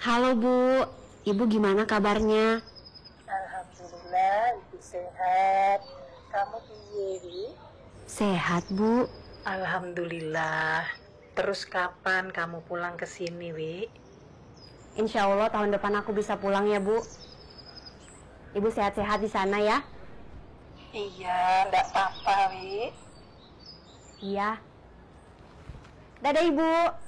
Halo Bu, Ibu gimana kabarnya? Alhamdulillah, ibu sehat. Kamu piye, Wi? Sehat Bu. Alhamdulillah. Terus kapan kamu pulang ke sini, Wi? Insya Allah tahun depan aku bisa pulang ya Bu. Ibu sehat-sehat di sana ya? Iya, ndak apa-apa, Wi. Iya. Dadah Ibu.